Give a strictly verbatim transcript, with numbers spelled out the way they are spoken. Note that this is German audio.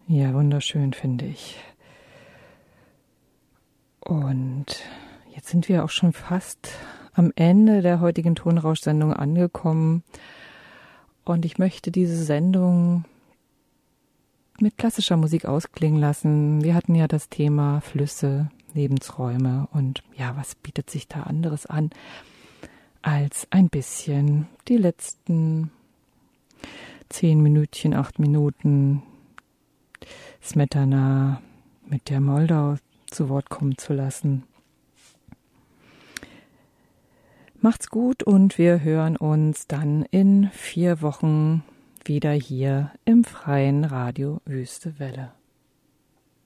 Ja, wunderschön, finde ich. Und jetzt sind wir auch schon fast am Ende der heutigen Tonrausch-Sendung angekommen. Und ich möchte diese Sendung mit klassischer Musik ausklingen lassen. Wir hatten ja das Thema Flüsse, Lebensräume und ja, was bietet sich da anderes an, als ein bisschen die letzten zehn Minütchen, acht Minuten Smetana mit der Moldau zu Wort kommen zu lassen. Macht's gut und wir hören uns dann in vier Wochen wieder hier im freien Radio Wüste Welle.